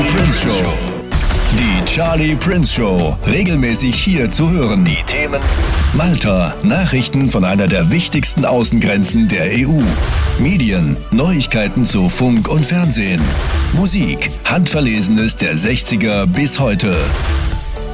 Prince Show. Die Charlie Prince Show. Regelmäßig hier zu hören. Die Themen: Malta, Nachrichten von einer der wichtigsten Außengrenzen der EU. Medien, Neuigkeiten zu Funk und Fernsehen. Musik, Handverlesenes der 60er bis heute.